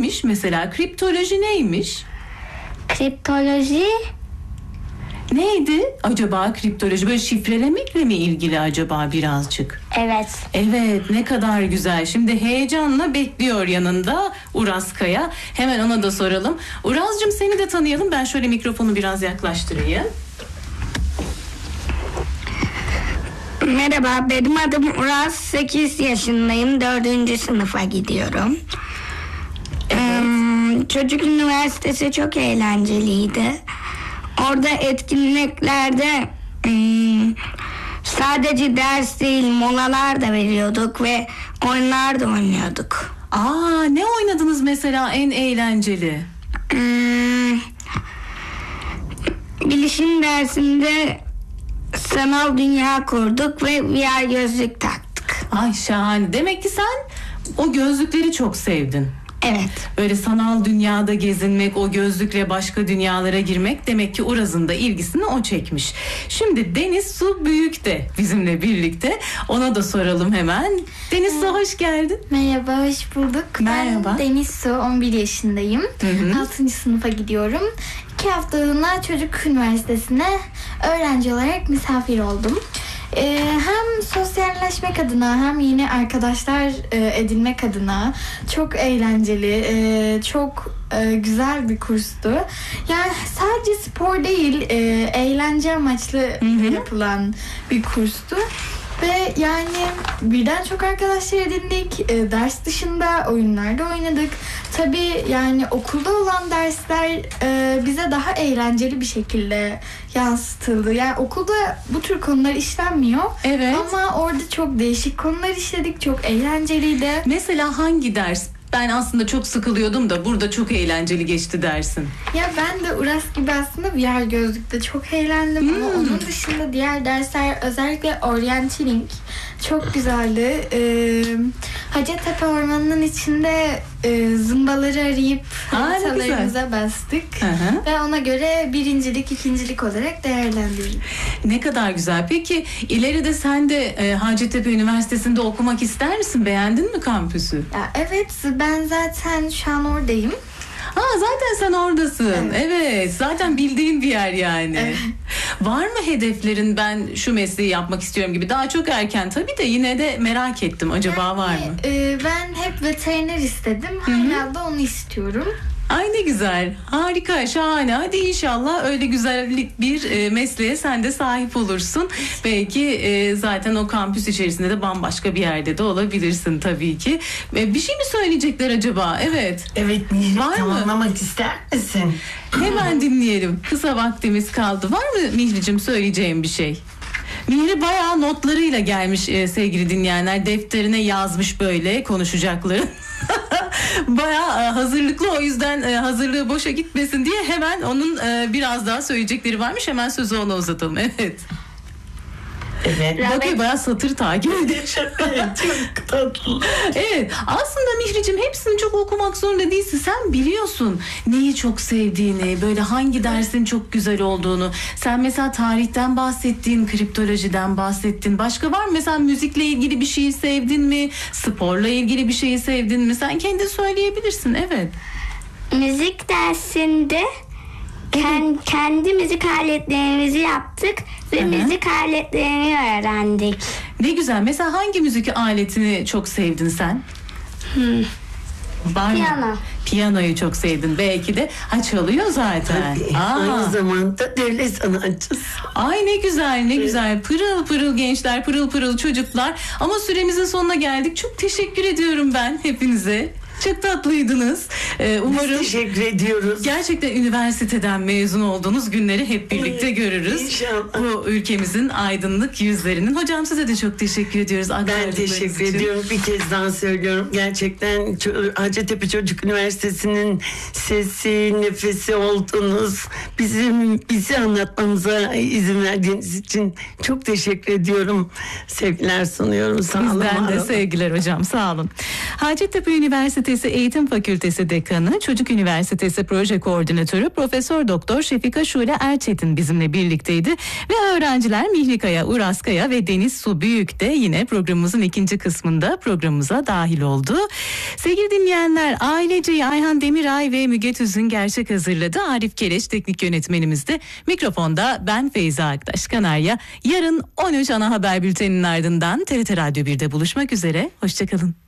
neymiş mesela? Kriptoloji neymiş? Kriptoloji Neydi acaba kriptoloji? Böyle şifrelemekle mi ilgili acaba birazcık? evet. Evet, ne kadar güzel. Şimdi heyecanla bekliyor yanında Uraz Kaya. Hemen ona da soralım. Uraz'cığım, seni de tanıyalım. Ben şöyle mikrofonu biraz yaklaştırayım. Merhaba, benim adım Uraz, 8 yaşındayım, 4. sınıfa gidiyorum. Çocuk üniversitesi çok eğlenceliydi. Orada etkinliklerde sadece ders değil, molalar da veriyorduk ve oyunlar da oynuyorduk. Ne oynadınız mesela en eğlenceli? Bilişim dersinde sanal dünya kurduk ve VR gözlük taktık. Ay şahane. Demek ki sen o gözlükleri çok sevdin. Evet. Böyle sanal dünyada gezinmek, o gözlükle başka dünyalara girmek, demek ki Uraz'ın da ilgisini o çekmiş. Şimdi Deniz Su Büyük de bizimle birlikte. Ona da soralım hemen. Deniz Su, hoş geldin. Merhaba, hoş bulduk. Merhaba. Ben Deniz Su, 11 yaşındayım. 6. sınıfa gidiyorum. 2 haftalığına Çocuk Üniversitesi'ne öğrenci olarak misafir oldum. Hem sosyalleşmek adına hem yeni arkadaşlar edinmek adına çok eğlenceli, çok güzel bir kurstu. Yani sadece spor değil, eğlence amaçlı yapılan bir kurstu. Ve yani birden çok arkadaşlar edindik. Ders dışında oyunlarda oynadık. Tabii yani okulda olan dersler bize daha eğlenceli bir şekilde yansıtıldı. Yani okulda bu tür konular işlenmiyor. Evet. Ama orada çok değişik konular işledik. Çok eğlenceliydi. Mesela hangi ders? Ben aslında çok sıkılıyordum da burada çok eğlenceli geçti dersin. Ya ben de Uras gibi aslında VR gözlükte çok eğlendim ama onun dışında diğer dersler, özellikle Orienteering çok güzeldi. Hacettepe Ormanı'nın içinde zımbaları arayıp haritalarımıza bastık. Ve ona göre birincilik, ikincilik olarak değerlendirdik. Ne kadar güzel. Peki ileride sen de Hacettepe Üniversitesi'nde okumak ister misin? Beğendin mi kampüsü? Ya evet, ben zaten şu an oradayım. Zaten sen oradasın. Evet. Zaten bildiğin bir yer yani. Evet. Var mı hedeflerin, ben şu mesleği yapmak istiyorum gibi? Daha çok erken tabii de yine de merak ettim. Acaba var mı? Ben hep veteriner istedim. Hala da onu istiyorum. Ay ne güzel. Harika, şahane. Hadi inşallah öyle güzellik bir mesleğe sen de sahip olursun. Belki zaten o kampüs içerisinde de bambaşka bir yerde de olabilirsin tabii ki. Bir şey mi söyleyecekler acaba? Evet. Evet, Mihri, Var mı? tamamlamak ister misin? Hemen dinleyelim. Kısa vaktimiz kaldı. Var mı Mihri'cim söyleyeceğim bir şey? Mihri bayağı notlarıyla gelmiş sevgili dinleyenler. Defterine yazmış böyle konuşacakları. Bayağı hazırlıklı, o yüzden hazırlığı boşa gitmesin diye hemen onun biraz daha söyleyecekleri varmış. Hemen sözü ona uzatalım. Evet. Evet. Bakıyor bayağı satır takip ediyor. Çok tatlı. Evet, aslında Mihri'cim hepsini çok okumak zorunda değilsin. Sen biliyorsun neyi çok sevdiğini, böyle hangi dersin çok güzel olduğunu. Sen mesela tarihten bahsettin, kriptolojiden bahsettin. Başka var mı? Mesela müzikle ilgili bir şeyi sevdin mi? Sporla ilgili bir şeyi sevdin mi? Sen kendin söyleyebilirsin, evet. Müzik dersinde kendi müzik aletlerimizi yaptık ve müzik aletlerini öğrendik. Ne güzel. Mesela hangi müzik aletini çok sevdin sen? Var mı? Piyano. Piyanoyu çok sevdin belki de. Çalıyor zaten. Aynı zamanda devlet sanatçısı. Ay ne güzel, ne güzel. Pırıl pırıl gençler, pırıl pırıl çocuklar. Ama süremizin sonuna geldik. Çok teşekkür ediyorum ben hepinize. Çok tatlıydınız. Umarım Biz teşekkür ediyoruz. gerçekten üniversiteden mezun olduğunuz günleri hep birlikte görürüz. İnşallah. Bu ülkemizin aydınlık yüzlerinin. Hocam size de çok teşekkür ediyoruz. Ben teşekkür ediyorum. Bir kez daha söylüyorum. Gerçekten Hacettepe Çocuk Üniversitesi'nin sesi, nefesi oldunuz. Bizi anlatmamıza izin verdiğiniz için çok teşekkür ediyorum. Sevgiler sunuyorum. Sağ olun. Bizden de sevgiler hocam. Sağ olun. Hacettepe Üniversitesi Üniversitesi Eğitim Fakültesi Dekanı, Çocuk Üniversitesi Proje Koordinatörü Profesör Doktor Şefika Şule Erçetin bizimle birlikteydi ve öğrenciler Mihri Kaya, Uras Kaya ve Deniz Su Büyük de yine programımızın ikinci kısmında programımıza dahil oldu. Sevgili dinleyenler, ailece Ayhan Demiray ve Müge Tüzün Gerçek hazırladı. Arif Keleş teknik yönetmenimizdi. Mikrofonda ben Feyza Aktaş Kanarya. Yarın 13 ana haber bülteninin ardından TRT Radyo 1'de buluşmak üzere. Hoşçakalın.